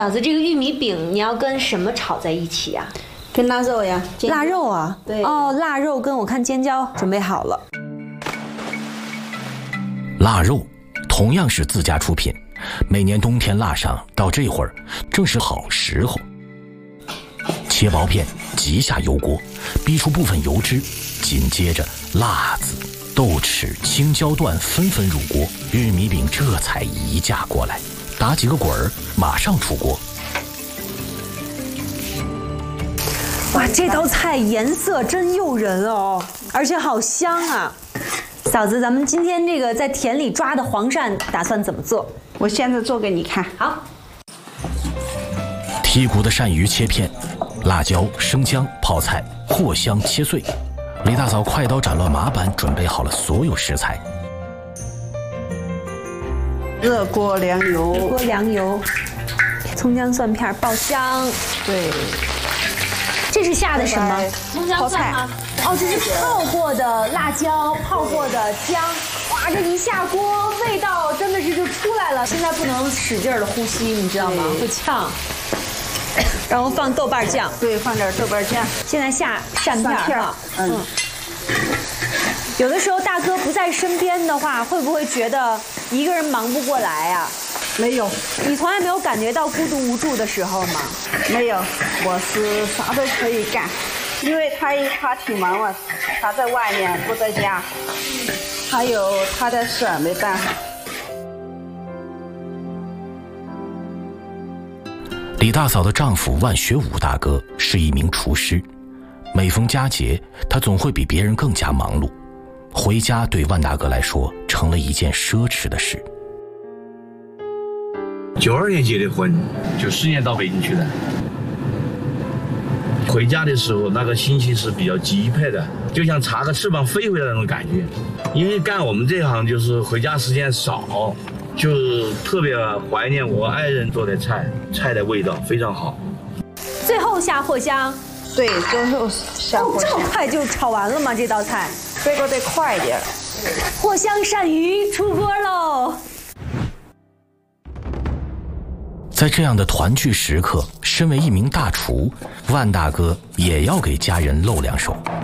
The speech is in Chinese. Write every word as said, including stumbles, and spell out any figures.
嫂子，这个玉米饼你要跟什么炒在一起啊？ 跟腊肉呀， 腊肉啊？ 对。 哦，腊肉跟我看尖椒准备好了。 腊肉同样是自家出品，每年冬天腊上到这会儿正是好时候。切薄片，急下油锅，逼出部分油脂，紧接着辣子、豆豉、青椒段纷纷入锅，玉米饼这才移架过来，打几个滚儿，马上出锅。 哇，这道菜颜色真诱人哦，而且好香啊！嫂子，咱们今天这个在田里抓的黄鳝打算怎么做？ 我现在做给你看。 好。 剔骨的鳝鱼切片，辣椒、生姜、泡菜、藿香切碎。李大嫂快刀斩乱麻般准备好了所有食材。 热锅凉油， 热锅凉油，葱姜蒜片爆香。 对。 这是下的什么？ 葱姜蒜吗？ 哦，这是泡过的辣椒，泡过的姜。哇，这一下锅，味道真的是就出来了。现在不能使劲的呼吸，你知道吗？会呛。然后放豆瓣酱， 对，放点豆瓣酱。 现在下鳝片儿，嗯。有的时候大哥不在身边的话，会不会觉得一个人忙不过来呀？ 没有， 你从来没有感觉到孤独无助的时候吗？ 没有，我是啥都可以干，因为他他挺忙嘛，他在外面不在家，还有他的事儿没办法。 李大嫂的丈夫万学武大哥是一名厨师，每逢佳节，他总会比别人更加忙碌，回家对万大哥来说成了一件奢侈的事。 九二年结的婚，九四年到北京去的。回家的时候，那个心情是比较激派的，就像插个翅膀飞回来那种感觉。因为干我们这行就是回家时间少，就特别怀念我爱人做的菜，菜的味道非常好。 最后下藿香。 对，最后下藿香。 哦，这么快就炒完了吗？这道菜？ 这个得快一点。 藿香鳝鱼出锅喽！ 在这样的团聚时刻，身为一名大厨，万大哥也要给家人露两手。